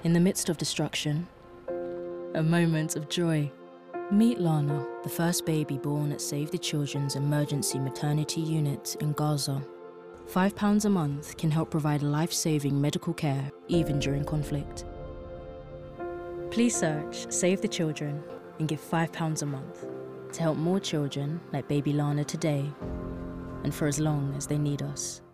In the midst of destruction, a moment of joy. Meet Lana, the first baby born at Save the Children's emergency maternity unit in Gaza. £5 a month can help provide life-saving medical care even during conflict. Please search Save the Children and give £5 a month to help more children like baby Lana today and for as long as they need us.